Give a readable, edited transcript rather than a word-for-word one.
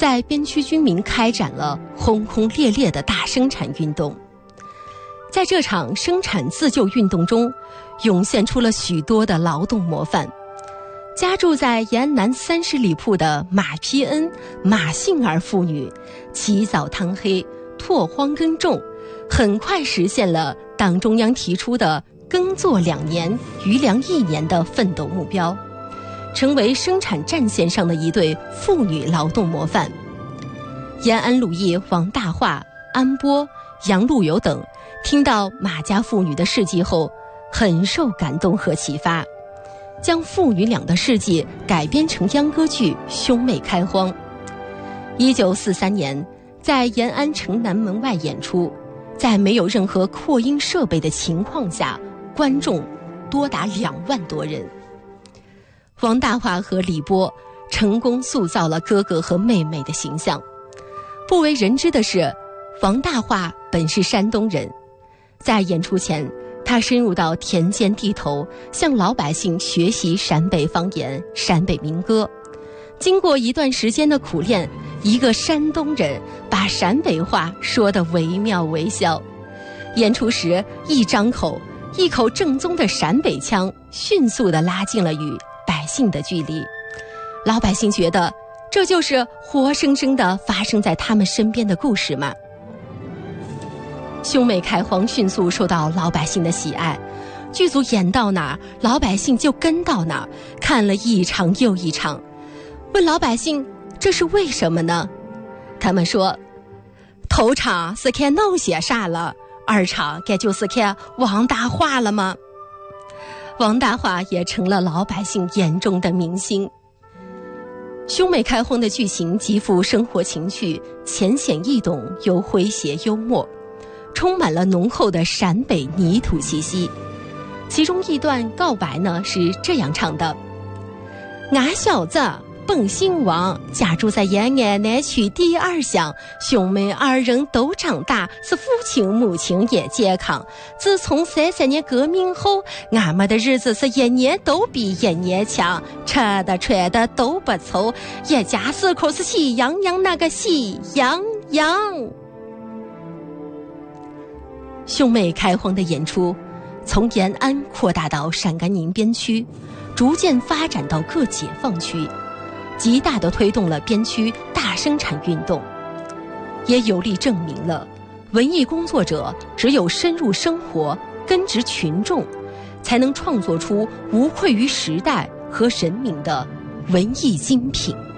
在边区军民开展了轰轰烈烈的大生产运动。在这场生产自救运动中，涌现出了许多的劳动模范。家住在延安南30里铺的马丕恩、马杏儿妇女，起早贪黑，拓荒耕种，很快实现了党中央提出的耕作2年，余粮1年的奋斗目标，成为生产战线上的一对妇女劳动模范。延安鲁艺王大化、安波、杨陆游等听到马家妇女的事迹后，很受感动和启发，将父女俩的事迹改编成秧歌剧《兄妹开荒》。1943年，在延安城南门外演出，在没有任何扩音设备的情况下，观众多达2万多人。王大化和李波成功塑造了哥哥和妹妹的形象。不为人知的是，王大化本是山东人，在演出前，他深入到田间地头，向老百姓学习陕北方言、陕北民歌。经过一段时间的苦练，一个山东人把陕北话说得惟妙惟肖。演出时一张口，一口正宗的陕北腔迅速地拉近了与百姓的距离。老百姓觉得这就是活生生的发生在他们身边的故事嘛。兄妹开荒迅速受到老百姓的喜爱，剧组演到哪儿，老百姓就跟到哪儿，看了一场又一场。问老百姓这是为什么呢？他们说，头场是看弄些啥了，二场该就是看王大化了吗？王大化也成了老百姓眼中的明星。兄妹开荒的剧情极富生活情趣，浅显易懂又诙谐幽默，充满了浓厚的陕北泥土气息。其中一段告白呢是这样唱的：俺小子本姓王，家住在延安南区第2乡，兄妹2人都长大，是父亲母亲也健康。自从33年革命后，俺们的日子是一年都比一年强，吃的穿的都不愁，一家4口是喜洋洋那个喜洋洋。兄妹开荒的演出从延安扩大到陕甘宁边区，逐渐发展到各解放区，极大地推动了边区大生产运动，也有力证明了文艺工作者只有深入生活、根植群众，才能创作出无愧于时代和人民的文艺精品。